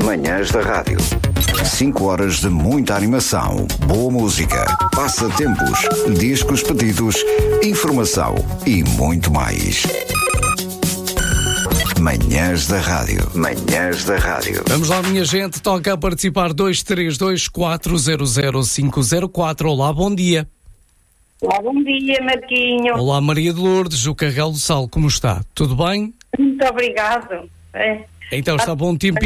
Manhãs da Rádio. 5 horas de muita animação, boa música, passatempos, discos pedidos, informação e muito mais. Manhãs da Rádio. Manhãs da Rádio. Vamos lá, minha gente. Toca a participar 232-400-504. Olá, bom dia. Olá, bom dia, Marquinho. Olá, Maria de Lourdes, o Carregal do Sal. Como está? Tudo bem? Muito obrigado. Então, está bom tempo.